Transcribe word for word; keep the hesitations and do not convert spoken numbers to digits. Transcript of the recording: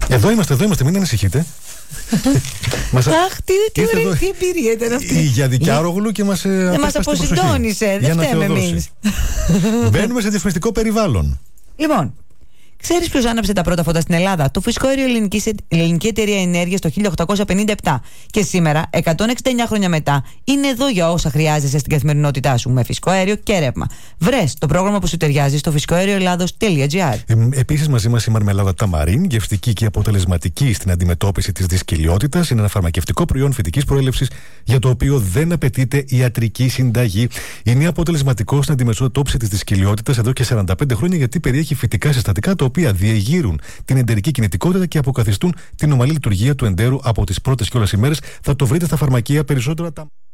Εδώ είμαστε, εδώ είμαστε, μην ανησυχείτε. Αχ, τι ωραία, τι εμπειρία ήταν αυτή. Η Γιάννη Άρογλου και μας αποσυντώνησε. Δεν φταίμε εμείς. Μπαίνουμε σε διαφημιστικό περιβάλλον. Λοιπόν, ξέρεις ποιος άναψε τα πρώτα φώτα στην Ελλάδα? Το φυσικό αέριο ελληνική, ελληνική εταιρεία ενέργειας το χίλια οκτακόσια πενήντα επτά. Και σήμερα, εκατόν εξήντα εννιά χρόνια μετά, είναι εδώ για όσα χρειάζεσαι στην καθημερινότητά σου με φυσικό αέριο και ρεύμα. Βρες το πρόγραμμα που σου ταιριάζει στο φυσικό αέριο ελλάδος τελεία τζι άρ. Ε, επίσης, μαζί μας η μαρμελάδα Ταμαρίν, γευστική και αποτελεσματική στην αντιμετώπιση της δυσκολιότητας. Είναι ένα φαρμακευτικό προϊόν φυτικής προέλευσης για το οποίο δεν απαιτείται ιατρική συνταγή. Είναι αποτελεσματικό στην αντιμετώπιση της δυσκολιότητας εδώ και σαράντα πέντε χρόνια, γιατί περιέχει φυτικά συστατικά τα οποία διεγείρουν την εντερική κινητικότητα και αποκαθιστούν την ομαλή λειτουργία του εντέρου από τις πρώτες κιόλας ημέρες. Θα το βρείτε στα φαρμακεία περισσότερα.